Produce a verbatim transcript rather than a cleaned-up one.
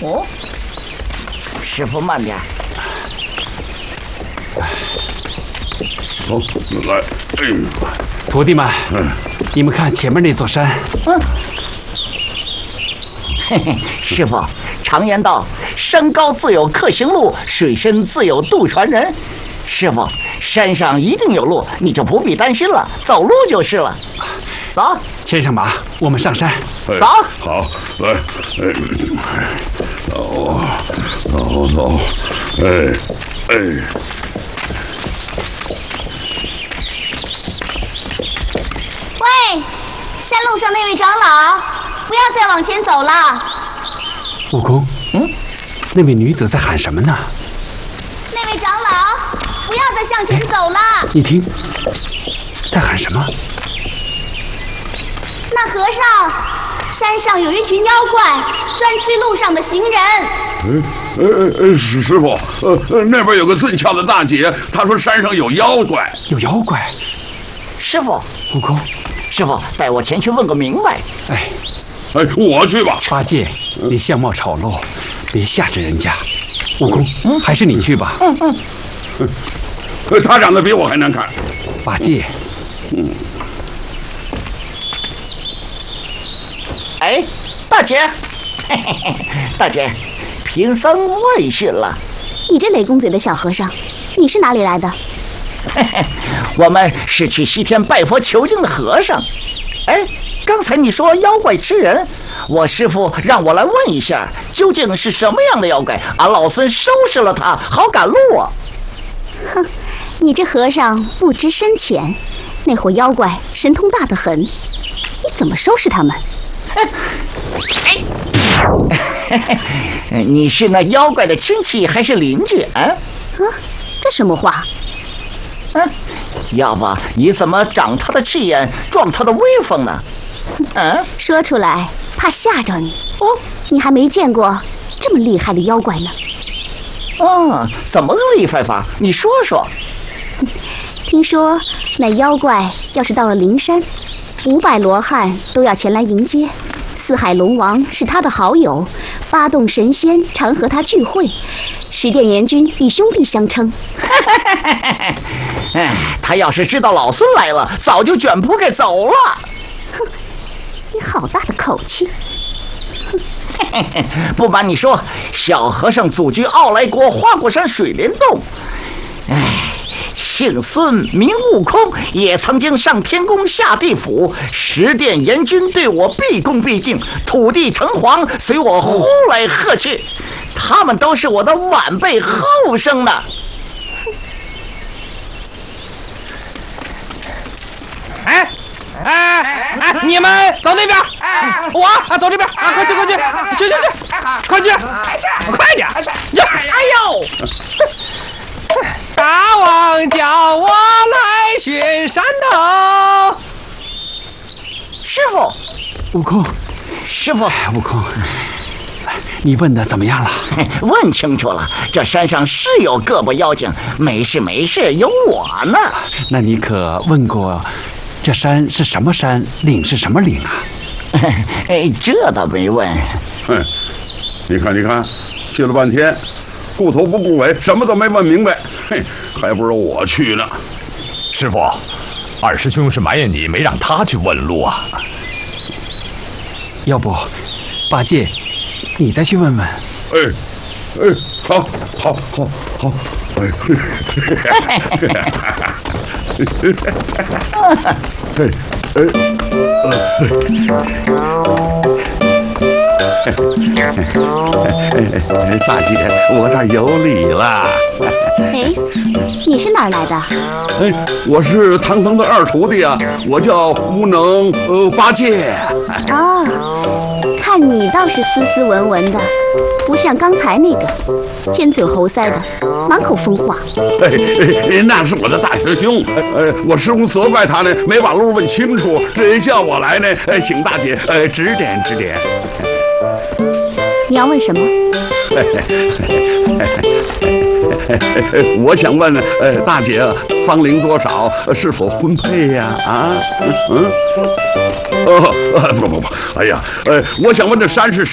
哦，师傅慢点。 走，来，哎， 徒弟们，嗯，你们看前面那座山。 嗯。嘿嘿，师傅，常言道，山高自有客行路，水深自有渡船人。师傅，山上一定有路，你就不必担心了，走路就是了。走， 牵上马，我们上山。 哎、 走。 好，来，哎，走，走走，哎哎。 喂，山路上那位长老，不要再往前走了。 悟空，嗯，那位女子在喊什么呢？ 那位长老，不要再向前走了。 你听，在喊什么？ 那和尚，山上有一群妖怪，专吃路上的行人。 呃呃呃，师师傅，呃呃，那边有个俊俏的大姐，她说山上有妖怪。 有妖怪？ 师傅， 悟空， 师傅，带我前去问个明白。 哎， 哎，我去吧。 八戒，你相貌丑陋，别吓着人家。悟空，嗯，还是你去吧。 嗯嗯。 呃，他长得比我还难看。 八戒， 嗯。 哎，大姐，嘿嘿嘿，大姐，贫僧问讯了。 你这雷公嘴的小和尚，你是哪里来的？ 嘿嘿，我们是去西天拜佛求经的和尚。哎，刚才你说妖怪吃人，我师父让我来问一下，究竟是什么样的妖怪？俺老孙收拾了他，好赶路啊！ 哼，你这和尚不知深浅，那伙妖怪神通大得很，你怎么收拾他们？ 哎，你是那妖怪的亲戚还是邻居啊？ 啊，这什么话？ 嗯，要不你怎么长他的气焰，壮他的威风呢？嗯， 说出来怕吓着你。哦，你还没见过这么厉害的妖怪呢。 哦，怎么个厉害法？你说说。 听说那妖怪要是到了灵山，五百罗汉都要前来迎接。四海龙王是他的好友，八洞神仙常和他聚会，十殿阎君以兄弟相称。 哎，他要是知道老孙来了，早就卷铺盖走了。 哼，你好大的口气！ 不瞒你说，小和尚祖居傲来国花果山水帘洞。哎，姓孙名悟空，也曾经上天宫下地府，十殿阎君对我毕恭毕敬，土地城隍随我呼来喝去，他们都是我的晚辈后生呢。 哎哎哎！你们走那边，我啊走这边啊！快去快去，去去去，快去，快点！哎呦！大王叫我来巡山头。 师傅， 悟空， 师傅， 悟空，你问的怎么样了？ 问清楚了，这山上是有个把妖精，没事没事，有我呢。 那你可问过？这山是什么山？岭是什么岭啊？ 哎，这倒没问。 哼，你看，你看，去了半天，顾头不顾尾，什么都没问明白。嘿，还不如我去呢。 师傅，二师兄是埋怨你没让他去问路啊。 要不，八戒，你再去问问。 哎，哎，好，好，好，好。哎，哎，大姐，我这儿有礼了。 哎，你是哪儿来的？ 哎，我是唐僧的二徒弟啊，我叫无能呃八戒。 哦，看你倒是斯斯文文的，不像刚才那个尖嘴猴腮的，满口疯话。 哎哎，那是我的大师兄，呃，我师傅责怪他呢，没把路问清楚，这叫我来呢，呃，请大姐呃指点指点。 你要问什么？ 我想问，呃，大姐芳龄多少？是否婚配呀？啊，嗯嗯，哦，不不不，哎呀，呃，我想问这山是